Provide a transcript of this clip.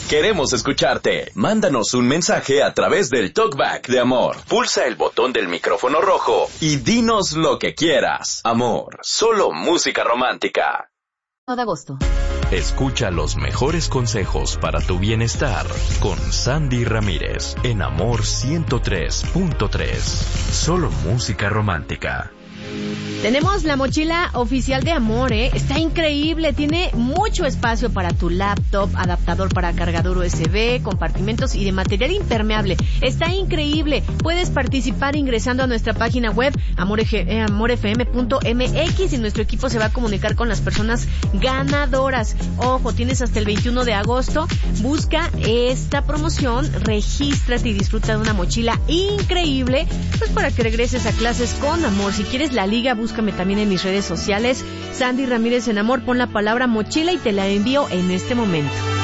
Queremos escucharte. Mándanos un mensaje a través del TalkBack de Amor. Pulsa el botón del micrófono rojo y dinos lo que quieras. Amor, solo música romántica. De agosto. Escucha los mejores consejos para tu bienestar con Sandy Ramírez en Amor 103.3. Solo música romántica. Tenemos la mochila oficial de Amor, Está increíble, tiene mucho espacio para tu laptop, adaptador para cargador USB, compartimentos y de material impermeable. Está increíble. Puedes participar ingresando a nuestra página web amorfm.mx y nuestro equipo se va a comunicar con las personas ganadoras. Ojo, tienes hasta el 21 de agosto. Busca esta promoción, regístrate y disfruta de una mochila increíble, pues para que regreses a clases con amor. Si quieres la liga, búscame también en mis redes sociales, Sandy Ramírez en Amor, pon la palabra mochila y te la envío en este momento.